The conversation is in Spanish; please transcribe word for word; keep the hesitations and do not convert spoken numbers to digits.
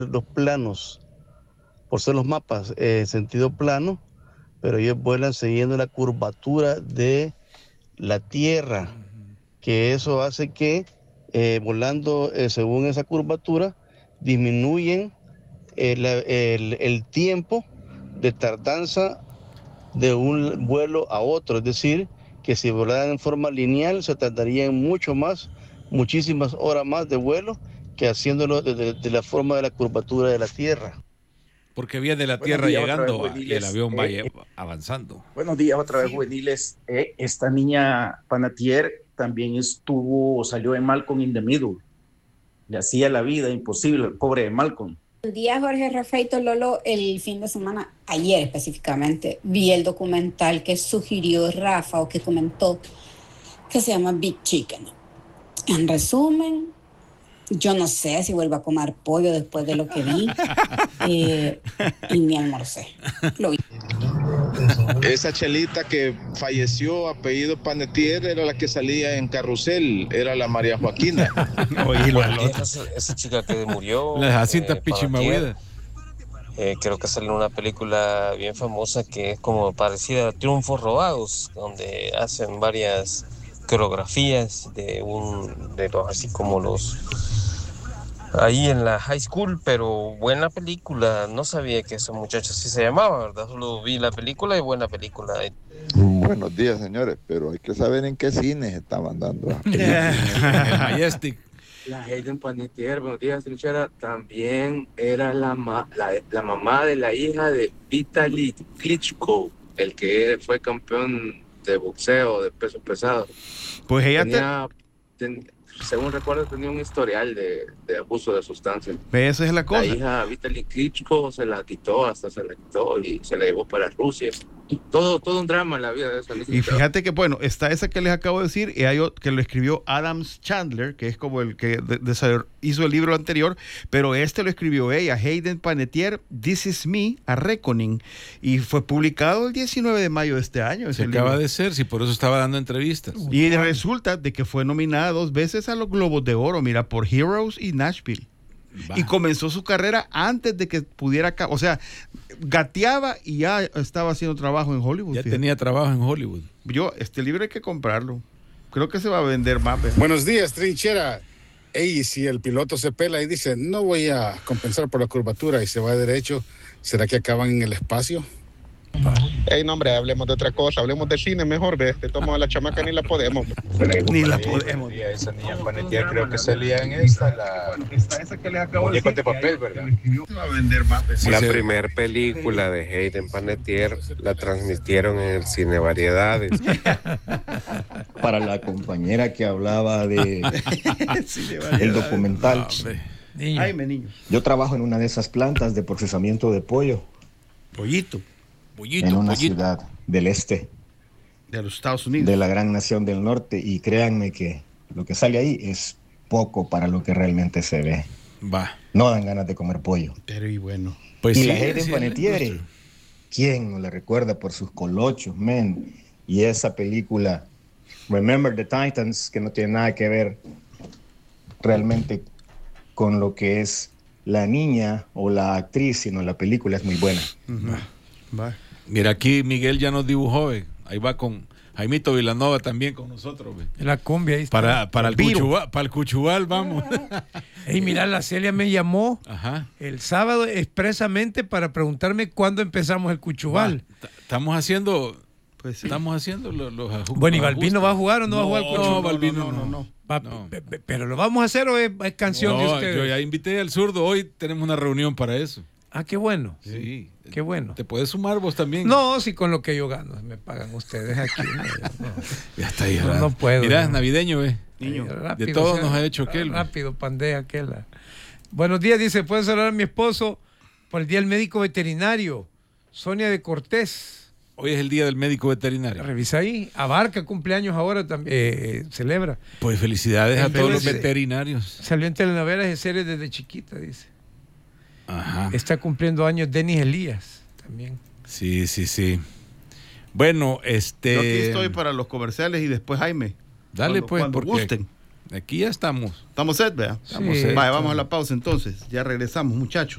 los planos, por ser los mapas eh, en sentido plano, pero ellos vuelan siguiendo la curvatura de la Tierra, que eso hace que eh, volando eh, según esa curvatura disminuyen el, el, el tiempo de tardanza de un vuelo a otro, es decir, que si volaran en forma lineal se tardarían mucho más, muchísimas horas más de vuelo que haciéndolo desde de la forma de la curvatura de la Tierra. Porque viene la Buenos Tierra días otra vez, llegando a- y el juveniles. avión va Eh, eh, avanzando. buenos días otra vez, juveniles. Eh, esta niña Panatier también estuvo, salió en Malcolm in the Middle. Le hacía la vida imposible al pobre de Malcolm. Buen día, Jorge Rafaito Lolo. El fin de semana, ayer específicamente, vi el documental que sugirió Rafa o que comentó, que se llama Big Chicken. En resumen, yo no sé si vuelvo a comer pollo después de lo que vi eh, y ni almorcé. Lo vi. Esa chelita que falleció, apellido Panetier, era la que salía en Carrusel, era la María Joaquina. Oílo, esa, esa chica que murió, La Jacinta eh, Pichimahuida. eh, creo que salió en una película bien famosa que es como parecida a Triunfos Robados, donde hacen varias coreografías de un de los así como los ahí en la high school, pero buena película. No sabía que ese muchacho así se llamaba, ¿verdad? Solo vi la película y buena película. Buenos días, señores, pero hay que saber en qué cines estaban dando. El Majestic. La Hayden Panettiere, buenos días, Trinchera, también era la, ma la, la mamá de la hija de Vitaly Klitschko, el que fue campeón de boxeo de peso pesado. Pues ella tenía, te... ten, según recuerdo, tenía un historial de, de abuso de sustancias. Esa es la cosa. La hija Vitaly Klitschko se la quitó, hasta se la quitó y se la llevó para Rusia. Todo, todo un drama en la vida de esa niña. Y fíjate que, bueno, está esa que les acabo de decir, y hay otro que lo escribió Adam Chandler, que es como el que de, de, hizo el libro anterior, pero este lo escribió ella, Hayden Panettiere, This Is Me, A Reckoning, y fue publicado el diecinueve de mayo de este año. Se acaba libro. de ser, sí, por eso estaba dando entrevistas. Y resulta de que fue nominada dos veces a los Globos de Oro, mira, por Heroes y Nashville. Va. Y comenzó su carrera antes de que pudiera, o sea, gateaba y ya estaba haciendo trabajo en Hollywood. Ya fíjate. Tenía trabajo en Hollywood. Yo, este libro hay que comprarlo. Creo que se va a vender más. ¿Verdad? Buenos días, Trinchera. Ey, si el piloto se pela y dice, no voy a compensar por la curvatura y se va de derecho, ¿será que acaban en el espacio? Ey, no, hombre, hablemos de otra cosa, hablemos de cine mejor, ¿ves? Te tomo a la chamaca ni la podemos. Ni la podemos. Esa niña Panettiere creo que salía en esta, la esa que les acabo de decir. de papel, ¿verdad? Va a vender más. La primera película de Hayden Panettiere la transmitieron en el Cine Variedades. Para la compañera que hablaba de el documental. No, niño. Ay, niño. Yo trabajo en una de esas plantas de procesamiento de pollo. Pollito. Pollito, en una pollito. ciudad del este de los Estados Unidos, de la gran nación del norte, y créanme que lo que sale ahí es poco para lo que realmente se ve. Va. No dan ganas de comer pollo. Pero y bueno. Pues y sí, la Hayden sí, Panettiere, ¿quién no la recuerda por sus colochos, men? Y esa película Remember the Titans, que no tiene nada que ver realmente con lo que es la niña o la actriz, sino la película es muy buena. Uh-huh. Va. Va. Mira, aquí Miguel ya nos dibujó, eh. Ahí va con Jaimito Vilanova también con nosotros. Eh. La cumbia ahí está. Para, para, el cuchubal, para el Cuchubal, vamos. Ey, mira, la Celia me llamó Ajá. el sábado expresamente para preguntarme cuándo empezamos el Cuchubal. Estamos haciendo... Pues sí. Estamos haciendo los, los ajustes. Bueno, ¿y Balbino va a jugar o no, no va a jugar el Cuchubal? No, Balbino no. no, no, no. Va, no. ¿Pero lo vamos a hacer o es, es canción no, de ustedes? Yo ya invité al zurdo, hoy tenemos una reunión para eso. Ah, qué bueno. Sí. Qué bueno. ¿Te puedes sumar vos también? No, si con lo que yo gano me pagan ustedes aquí. No, no. Ya está ahí. No, no puedo. Mirá, no. es navideño, ¿eh? Niño. Ay, rápido, de todo o sea, nos ha hecho aquel. Rápido, pandea aquel. Buenos días, dice, ¿puedes hablar a mi esposo por el Día del Médico Veterinario? Sonia de Cortés. Hoy es el Día del Médico Veterinario. Revisa ahí. Abarca cumpleaños ahora también. Eh, celebra. Pues felicidades a todos los veterinarios. Salió en telenovelas y series desde chiquita, dice. Ajá. Está cumpliendo años Denis Elías también. Sí, sí, sí. Bueno, este... Yo aquí estoy para los comerciales y después Jaime. Dale, cuando, pues, cuando porque gusten. Aquí ya estamos. Estamos set, ¿verdad? Estamos Sí, set. Vaya, vamos a la pausa entonces. Ya regresamos, muchachos.